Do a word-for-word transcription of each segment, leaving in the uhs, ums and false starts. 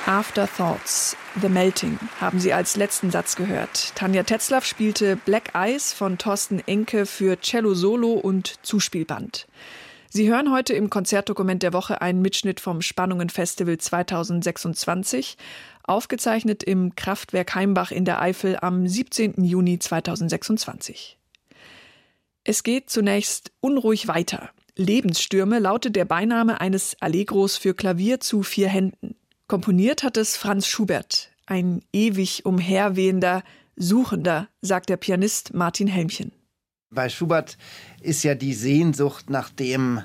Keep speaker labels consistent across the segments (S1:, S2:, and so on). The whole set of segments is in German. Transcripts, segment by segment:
S1: Afterthoughts, The Melting haben Sie als letzten Satz gehört. Tanja Tetzlaff spielte Black Eyes von Thorsten Enke für Cello Solo und Zuspielband. Sie hören heute im Konzertdokument der Woche einen Mitschnitt vom Spannungen-Festival zweitausendsechsundzwanzig, aufgezeichnet im Kraftwerk Heimbach in der Eifel am siebzehnten Juni zweitausendsechsundzwanzig. Es geht zunächst unruhig weiter. Lebensstürme lautet der Beiname eines Allegros für Klavier zu vier Händen. Komponiert hat es Franz Schubert, ein ewig umherwehender, Suchender, sagt der Pianist Martin Helmchen.
S2: Bei Schubert ist ja die Sehnsucht nach dem,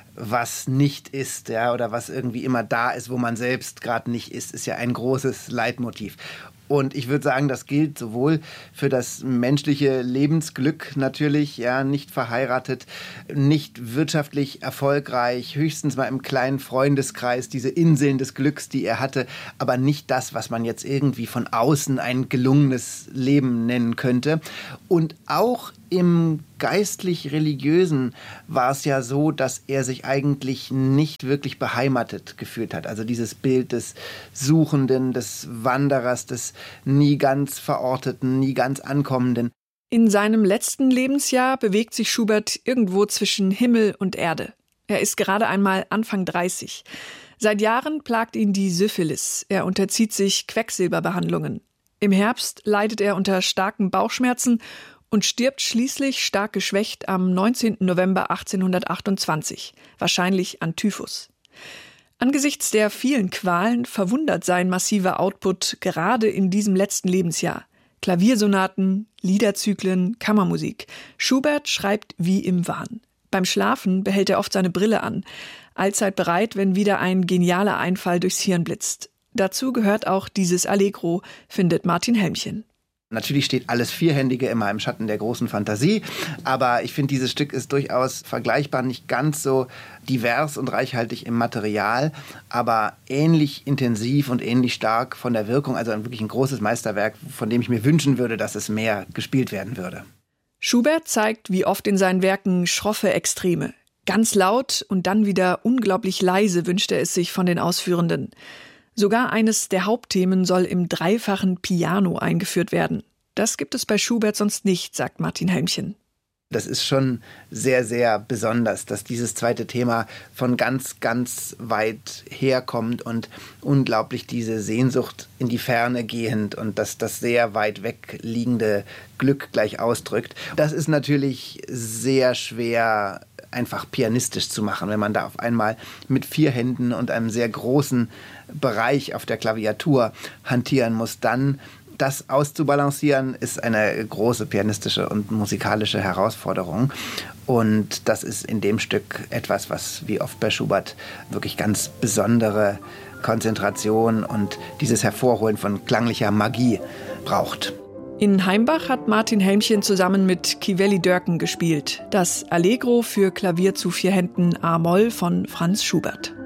S2: was nicht ist, ja, oder was irgendwie immer da ist, wo man selbst gerade nicht ist, ist ja ein großes Leitmotiv. Und ich würde sagen, das gilt sowohl für das menschliche Lebensglück natürlich, ja, nicht verheiratet, nicht wirtschaftlich erfolgreich, höchstens mal im kleinen Freundeskreis, diese Inseln des Glücks, die er hatte, aber nicht das, was man jetzt irgendwie von außen ein gelungenes Leben nennen könnte. Und auch im geistlich-religiösen war es ja so, dass er sich eigentlich nicht wirklich beheimatet gefühlt hat. Also dieses Bild des Suchenden, des Wanderers, des nie ganz Verorteten, nie ganz Ankommenden.
S1: In seinem letzten Lebensjahr bewegt sich Schubert irgendwo zwischen Himmel und Erde. Er ist gerade einmal Anfang dreißig. Seit Jahren plagt ihn die Syphilis. Er unterzieht sich Quecksilberbehandlungen. Im Herbst leidet er unter starken Bauchschmerzen und stirbt schließlich stark geschwächt am neunzehnten November achtzehnhundertachtundzwanzig, wahrscheinlich an Typhus. Angesichts der vielen Qualen verwundert sein massiver Output gerade in diesem letzten Lebensjahr. Klaviersonaten, Liederzyklen, Kammermusik. Schubert schreibt wie im Wahn. Beim Schlafen behält er oft seine Brille an, allzeit bereit, wenn wieder ein genialer Einfall durchs Hirn blitzt. Dazu gehört auch dieses Allegro, findet Martin Helmchen.
S2: Natürlich steht alles Vierhändige immer im Schatten der großen Fantasie, aber ich finde, dieses Stück ist durchaus vergleichbar, nicht ganz so divers und reichhaltig im Material, aber ähnlich intensiv und ähnlich stark von der Wirkung, also wirklich ein großes Meisterwerk, von dem ich mir wünschen würde, dass es mehr gespielt werden würde.
S1: Schubert zeigt, wie oft in seinen Werken, schroffe Extreme. Ganz laut und dann wieder unglaublich leise wünscht er es sich von den Ausführenden. Sogar eines der Hauptthemen soll im dreifachen Piano eingeführt werden. Das gibt es bei Schubert sonst nicht, sagt Martin Helmchen.
S2: Das ist schon sehr, sehr besonders, dass dieses zweite Thema von ganz, ganz weit herkommt und unglaublich diese Sehnsucht in die Ferne gehend und dass das sehr weit weg liegende Glück gleich ausdrückt. Das ist natürlich sehr schwer einfach pianistisch zu machen, wenn man da auf einmal mit vier Händen und einem sehr großen Bereich auf der Klaviatur hantieren muss. Dann das auszubalancieren, ist eine große pianistische und musikalische Herausforderung. Und das ist in dem Stück etwas, was wie oft bei Schubert wirklich ganz besondere Konzentration und dieses Hervorholen von klanglicher Magie braucht.
S1: In Heimbach hat Martin Helmchen zusammen mit Kivelly Dörken gespielt. Das Allegro für Klavier zu vier Händen A-Moll von Franz Schubert.